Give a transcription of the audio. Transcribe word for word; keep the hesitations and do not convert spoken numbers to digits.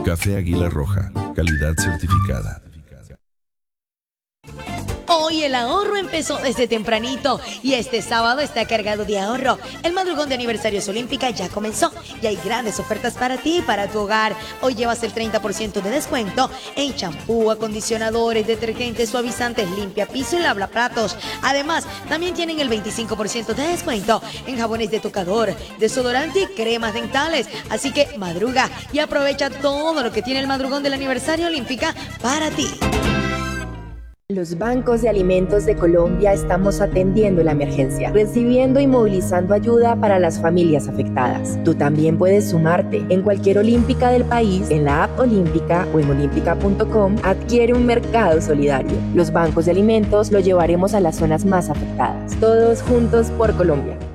Café Águila Roja, calidad certificada. Hoy el ahorro empezó desde tempranito y este sábado está cargado de ahorro. El madrugón de aniversarios Olímpica ya comenzó y hay grandes ofertas para ti y para tu hogar. Hoy llevas el treinta por ciento de descuento en champú, acondicionadores, detergentes, suavizantes, limpia piso y lavaplatos. Además, también tienen el veinticinco por ciento de descuento en jabones de tocador, desodorante y cremas dentales. Así que madruga y aprovecha todo lo que tiene el madrugón del aniversario Olímpica para ti. Los bancos de alimentos de Colombia estamos atendiendo la emergencia, recibiendo y movilizando ayuda para las familias afectadas. Tú también puedes sumarte. En cualquier olímpica del país, en la app Olímpica o en olímpica punto com, adquiere un mercado solidario. Los bancos de alimentos lo llevaremos a las zonas más afectadas. Todos juntos por Colombia.